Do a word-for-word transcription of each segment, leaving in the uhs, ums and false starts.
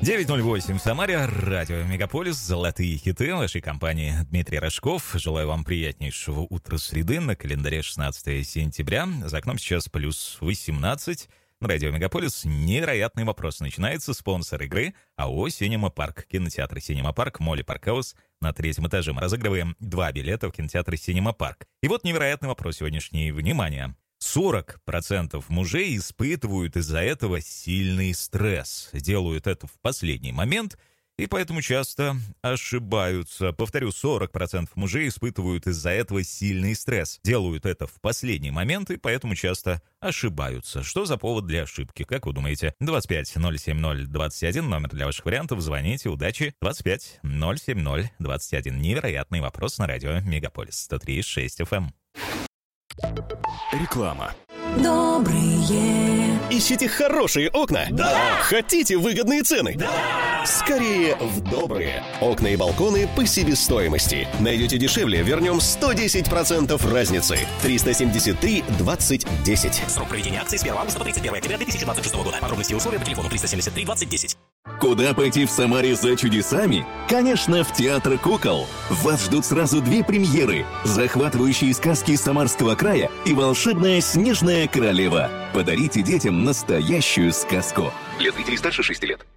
девять ноль восемь в Самаре, радио Мегаполис, золотые хиты вашей компании. Дмитрий Рожков. Желаю вам приятнейшего утра среды. На календаре шестнадцатое сентября. За окном сейчас плюс восемнадцать. На радио Мегаполис невероятный вопрос. Начинается спонсор игры АО «Синема Парк». Кинотеатр «Синема Парк», Молли Паркхаус на третьем этаже. Мы разыгрываем два билета в кинотеатр «Синема Парк». И вот невероятный вопрос сегодняшний. Внимание! сорок процентов мужей испытывают из-за этого сильный стресс. Делают это в последний момент и поэтому часто ошибаются. Повторю, сорок процентов мужей испытывают из-за этого сильный стресс. Делают это в последний момент и поэтому часто ошибаются. Что за повод для ошибки, как вы думаете? двадцать пять ноль семь ноль двадцать один, номер для ваших вариантов. Звоните, удачи. двадцать пять ноль семь ноль двадцать один. Невероятный вопрос на радио Мегаполис сто три и шесть эф эм. Реклама. Добрые. Ищите хорошие окна? Да! Хотите выгодные цены? Да! Скорее в Добрые. Окна и балконы по себестоимости. Найдете дешевле, вернем сто десять процентов разницы. триста семьдесят три двадцать десять. Срок проведения акции с первого августа по тридцать первое октября две тысячи двадцать шестого года. Подробности и условия по телефону триста семьдесят три двадцать десять. Куда пойти в Самаре за чудесами? Конечно, в Театр кукол. Вас ждут сразу две премьеры: захватывающие сказки Самарского края и волшебная Снежная королева. Подарите детям настоящую сказку. Для зрителей старше шести лет.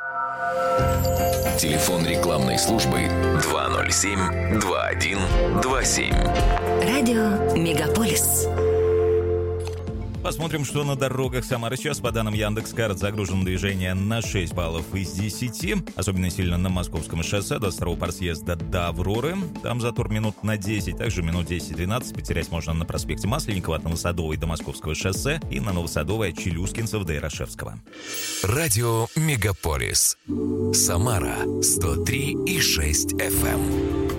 Телефон рекламной службы два ноль семь два один два семь. Радио Мегаполис. Посмотрим, что на дорогах Самары сейчас. По данным Яндекс.Карт, загружено движение на шесть баллов из десяти. Особенно сильно на Московском шоссе до второго подъезда до Авроры. Там затор минут на десять. Также минут десять-двенадцать потерять можно на проспекте Масленникова от Новосадовой до Московского шоссе и на Новосадовой от Челюскинцев до Ярошевского. Радио Мегаполис. Самара сто три и шесть эф эм.